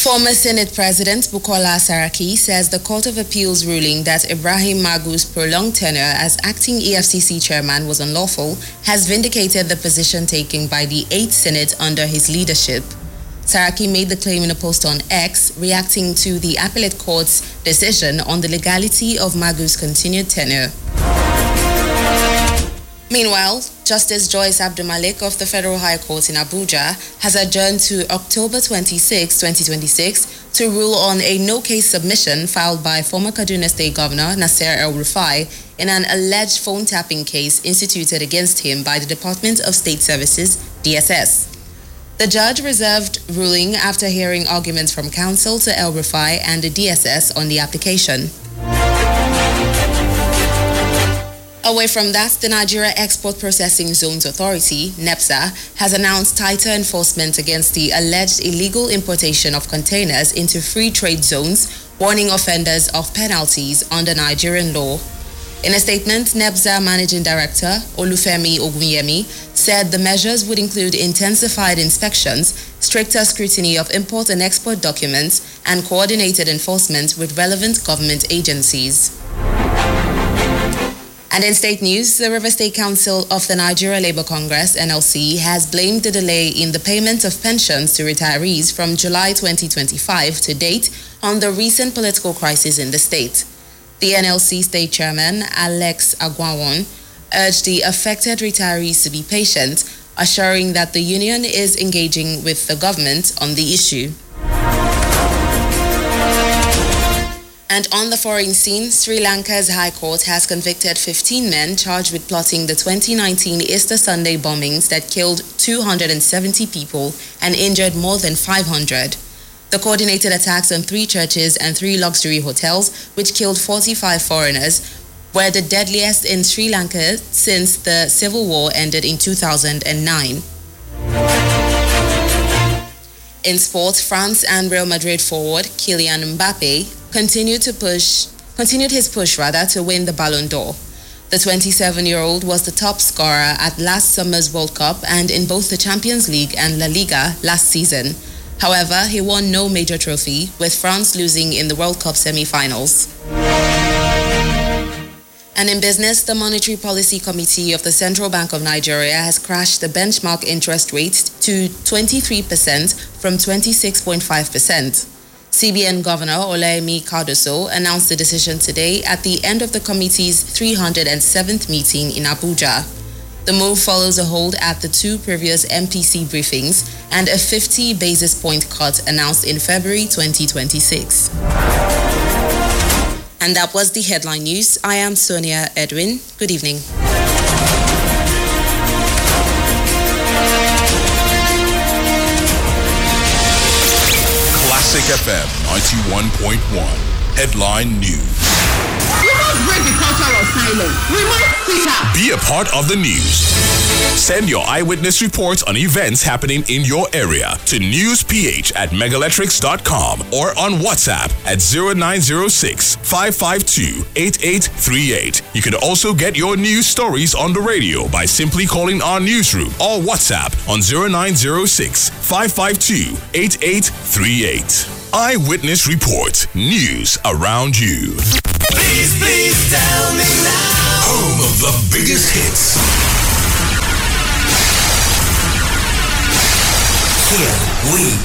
Former Senate President Bukola Saraki says the Court of Appeal's ruling that Ibrahim Magu's prolonged tenure as acting EFCC chairman was unlawful has vindicated the position taken by the 8th Senate under his leadership. Saraki made the claim in a post on X, reacting to the appellate court's decision on the legality of Magu's continued tenure. Meanwhile, Justice Joyce Abdulmalik of the Federal High Court in Abuja has adjourned to October 26, 2026 to rule on a no-case submission filed by former Kaduna State Governor Nasir El-Rufai in an alleged phone tapping case instituted against him by the Department of State Services, DSS. The judge reserved ruling after hearing arguments from counsel to El-Rufai and the DSS on the application. Away from that, the Nigeria Export Processing Zones Authority, NEPZA, has announced tighter enforcement against the alleged illegal importation of containers into free trade zones, warning offenders of penalties under Nigerian law. In a statement, NEPZA Managing Director Olufemi Ogunyemi said the measures would include intensified inspections, stricter scrutiny of import and export documents, and coordinated enforcement with relevant government agencies. And in state news, the River State Council of the Nigeria Labour Congress, NLC, has blamed the delay in the payment of pensions to retirees from July 2025 to date on the recent political crisis in the state. The NLC state chairman, Alex Agwawon, urged the affected retirees to be patient, assuring that the union is engaging with the government on the issue. And on the foreign scene, Sri Lanka's High Court has convicted 15 men charged with plotting the 2019 Easter Sunday bombings that killed 270 people and injured more than 500. The coordinated attacks on 3 churches and 3 luxury hotels, which killed 45 foreigners, were the deadliest in Sri Lanka since the civil war ended in 2009. In sport, France and Real Madrid forward Kylian Mbappe continued his push to win the Ballon d'Or. The 27-year-old was the top scorer at last summer's World Cup and in both the Champions League and La Liga last season. However, he won no major trophy, with France losing in the World Cup semi-finals. And in business, the Monetary Policy Committee of the Central Bank of Nigeria has crashed the benchmark interest rate to 23% from 26.5%. CBN Governor Olayemi Cardoso announced the decision today at the end of the committee's 307th meeting in Abuja. The move follows a hold at the 2 previous MPC briefings and a 50 basis point cut announced in February 2026. And that was the headline news. I am Sonia Edwin. Good evening. Classic FM 91.1. Headline News. We must break the culture of silence. We must speak up. Be a part of the news. Send your eyewitness reports on events happening in your area to newsph@megalectrics.com or on WhatsApp at 0906-552-8838. You can also get your news stories on the radio by simply calling our newsroom or WhatsApp on 0906-552-8838. Eyewitness Report. News around you. Please tell me now. Home of the biggest hits. Here we